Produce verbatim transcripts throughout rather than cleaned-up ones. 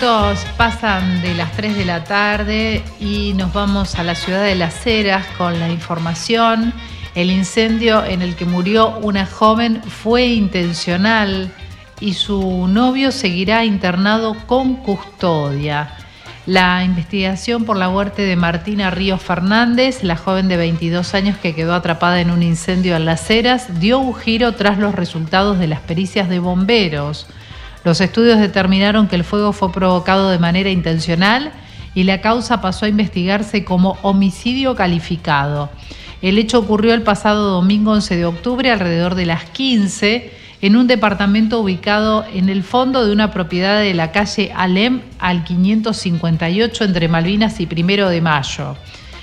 minutos pasan de las tres de la tarde y nos vamos a la ciudad de Las Heras con la información. El incendio en el que murió una joven fue intencional y su novio seguirá internado con custodia. La investigación por la muerte de Martina Ríos Fernández, la joven de veintidós años que quedó atrapada en un incendio en Las Heras, dio un giro tras los resultados de las pericias de bomberos. Los estudios determinaron que el fuego fue provocado de manera intencional y la causa pasó a investigarse como homicidio calificado. El hecho ocurrió el pasado domingo once de octubre alrededor de las quince en un departamento ubicado en el fondo de una propiedad de la calle Alem al quinientos cincuenta y ocho entre Malvinas y Primero de Mayo.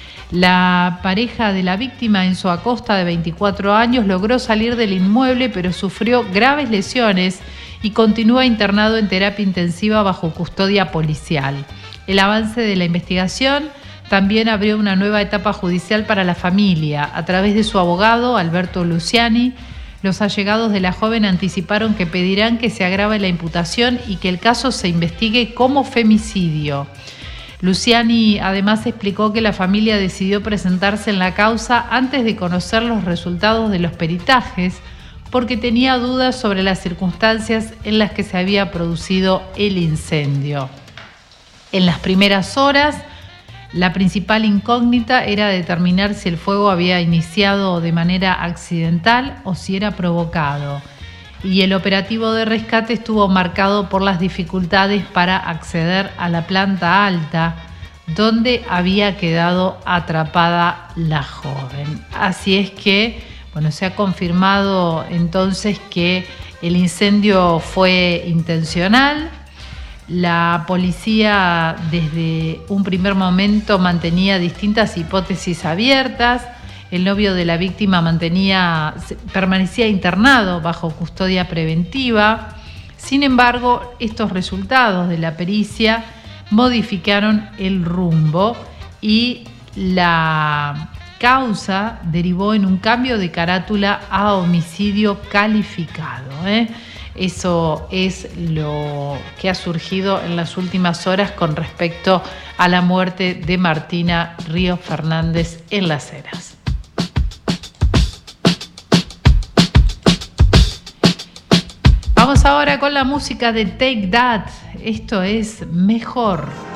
La pareja de la víctima, Enzo Acosta, de veinticuatro años, logró salir del inmueble pero sufrió graves lesiones y continúa internado en terapia intensiva bajo custodia policial. El avance de la investigación también abrió una nueva etapa judicial para la familia. A través de su abogado, Alberto Luciani, los allegados de la joven anticiparon que pedirán que se agrave la imputación y que el caso se investigue como femicidio. Luciani además explicó que la familia decidió presentarse en la causa antes de conocer los resultados de los peritajes, porque tenía dudas sobre las circunstancias en las que se había producido el incendio. En las primeras horas, la principal incógnita era determinar si el fuego había iniciado de manera accidental o si era provocado, y el operativo de rescate estuvo marcado por las dificultades para acceder a la planta alta, donde había quedado atrapada la joven. Así es que Bueno, se ha confirmado entonces que el incendio fue intencional. La policía desde un primer momento mantenía distintas hipótesis abiertas. El novio de la víctima mantenía, permanecía internado bajo custodia preventiva. Sin embargo, estos resultados de la pericia modificaron el rumbo y la causa derivó en un cambio de carátula a homicidio calificado. ¿eh? Eso es lo que ha surgido en las últimas horas con respecto a la muerte de Martina Ríos Fernández en Las Heras. Vamos ahora con la música de Take That. Esto es Mejor.